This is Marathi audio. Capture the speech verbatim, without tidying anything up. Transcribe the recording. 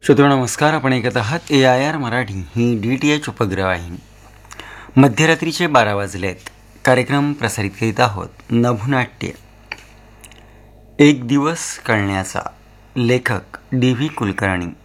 श्रोतो नमस्कार. आपण ऐकत आहात ए I R Marathi he D T H उपग्रहवाहिनी. मध्यरात्रीचे बारा वाजलेत. कार्यक्रम प्रसारित करीत आहोत. नभुनाट्य एक दिवस कळण्याचा. लेखक डी व्ही कुलकर्णी.